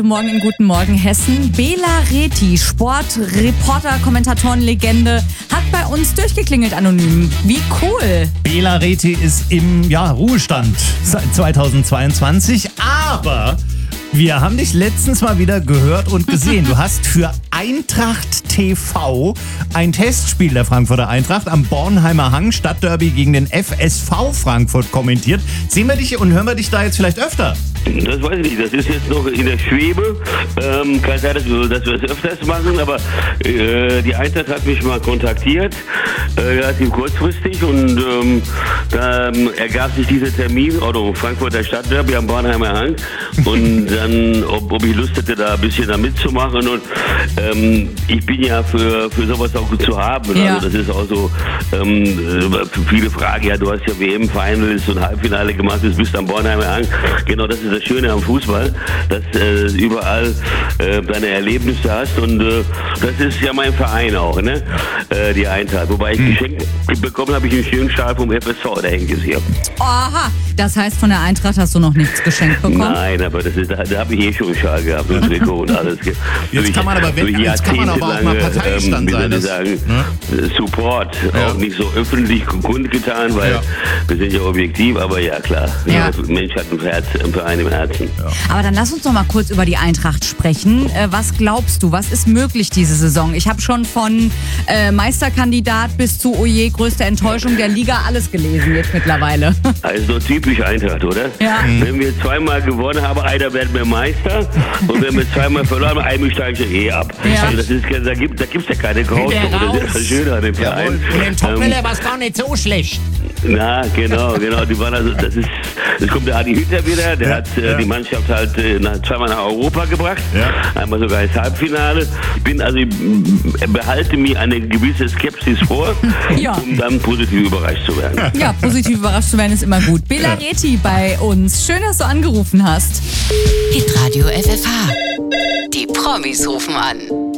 Guten Morgen in Guten Morgen Hessen. Bela Reti, Sportreporter, Kommentatorenlegende, hat bei uns durchgeklingelt anonym. Wie cool. Bela Reti ist im Ruhestand seit 2022, aber wir haben dich letztens mal wieder gehört und gesehen. Du hast für Eintracht TV ein Testspiel der Frankfurter Eintracht am Bornheimer Hang Stadtderby gegen den FSV Frankfurt kommentiert. Sehen wir dich und hören wir dich da jetzt vielleicht öfter? Das weiß ich nicht, das ist jetzt noch in der Schwebe. Kann sein, dass wir das öfters machen, aber die Eintracht hat mich mal kontaktiert, relativ kurzfristig, und da ergab sich dieser Termin, oder Frankfurter Stadtderby am Bornheimer Hang, und dann, ob ich Lust hätte, da ein bisschen da mitzumachen, und ich bin ja für sowas auch gut zu haben. Ja. Also das ist auch so viele Fragen, ja, du hast ja WM-Finals und Halbfinale gemacht, du bist am Bornheimer Hang. Genau, das ist das Schöne am Fußball, dass überall deine Erlebnisse hast, und das ist ja mein Verein auch, ne? Die Eintracht. Wobei ich geschenkt bekommen habe, ich einen schönen Schal vom FSV, der hängt jetzt hier. Aha, das heißt, von der Eintracht hast du noch nichts geschenkt bekommen? Nein, aber da habe ich schon einen Schal gehabt und Trikot und alles. Jetzt kann man aber auch mal Parteistand sein. Support, auch nicht so öffentlich kundgetan, weil wir sind ja objektiv, aber ja klar, Mensch hat ein Verein im Herzen. Ja. Aber dann lass uns doch mal kurz über die Eintracht sprechen. Was glaubst du, was ist möglich diese Saison? Ich habe schon von Meisterkandidat bis zu oje, größte Enttäuschung der Liga alles gelesen jetzt mittlerweile. Also typisch Eintracht, oder? Ja. Wenn wir zweimal gewonnen haben, einer wird mehr Meister, und wenn wir zweimal verloren haben, einmal steigen wir ab. Ja. Also da gibt's ja keine Grauzone, das ist das Schöne an dem Verein. Und im Topmüller war es gar nicht so schlecht. Na, genau. Die waren also, das kommt der Adi Hütter wieder, der hat die Mannschaft halt zweimal nach Europa gebracht, einmal sogar ins Halbfinale. Ich behalte mir eine gewisse Skepsis vor, um dann positiv überrascht zu werden. Ja, positiv überrascht zu werden ist immer gut. Bela Reti bei uns. Schön, dass du angerufen hast. Hitradio FFH. Die Promis rufen an.